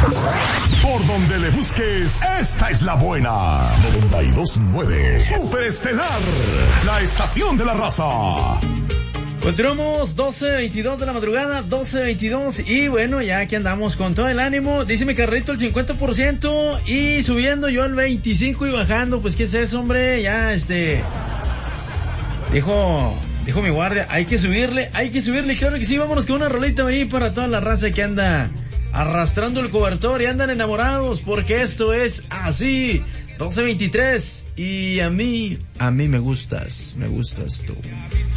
Por donde le busques, esta es la buena. 92.9 Superestelar, la estación de la raza. Continuamos, 12:22 de la madrugada, 12:22, y bueno, ya aquí andamos con todo el ánimo. Dice mi carrito el 50% y subiendo yo el 25% y bajando. Pues ¿qué es eso, hombre? Ya dijo mi guardia, hay que subirle, claro que sí. Vámonos con una rolita ahí para toda la raza que anda arrastrando el cobertor y andan enamorados, porque esto es así. 12:23, y a mí me gustas tú.